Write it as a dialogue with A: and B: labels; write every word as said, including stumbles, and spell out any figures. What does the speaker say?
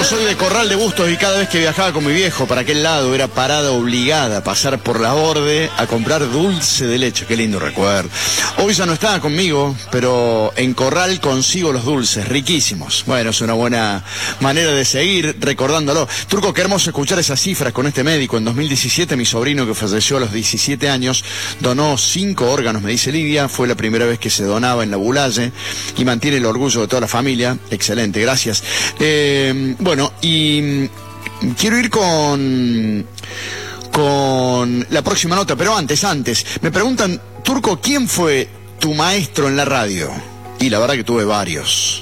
A: Turco, soy de Corral de Bustos y cada vez que viajaba con mi viejo para aquel lado era parada obligada a pasar por la Borde a comprar dulce de leche. Qué lindo recuerdo. Hoy ya no está conmigo, pero en Corral consigo los dulces, riquísimos. Bueno, es una buena manera de seguir recordándolo. Turco, qué hermoso escuchar esas cifras con este médico. En dos mil diecisiete mi sobrino, que falleció a los diecisiete años, donó cinco órganos, me dice Lidia. Fue la primera vez que se donaba en la Bulaye y mantiene el orgullo de toda la familia. Excelente, gracias. Eh, bueno, y quiero ir con, con la próxima nota, pero antes, antes, me preguntan, Turco, ¿quién fue tu maestro en la radio? Y la verdad que tuve varios.